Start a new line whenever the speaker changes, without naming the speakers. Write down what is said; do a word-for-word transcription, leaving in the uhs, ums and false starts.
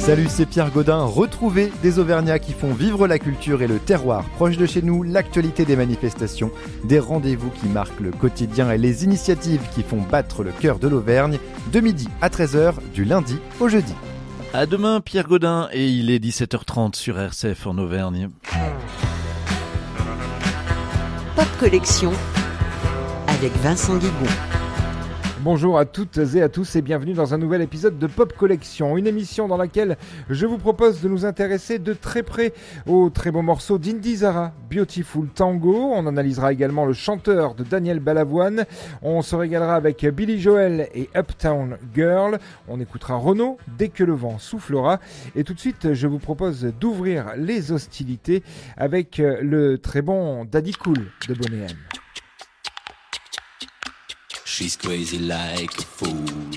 Salut, c'est Pierre Gaudin. Retrouvez des Auvergnats qui font vivre la culture et le terroir proche de chez nous, l'actualité des manifestations, des rendez-vous qui marquent le quotidien et les initiatives qui font battre le cœur de l'Auvergne, de midi à treize heures, du lundi au jeudi.
À demain, Pierre Gaudin, et il est dix-sept heures trente sur R C F en Auvergne.
Pop Collection avec Vincent Guigon.
Bonjour à toutes et à tous et bienvenue dans un nouvel épisode de Pop Collection, une émission dans laquelle je vous propose de nous intéresser de très près au très beau morceau d'Indy Zara, Beautiful Tango. On analysera également le chanteur de Daniel Balavoine. On se régalera avec Billy Joel et Uptown Girl. On écoutera Renaud dès que le vent soufflera. Et tout de suite, je vous propose d'ouvrir les hostilités avec le très bon Daddy Cool de Boney M.
She's crazy like a fool.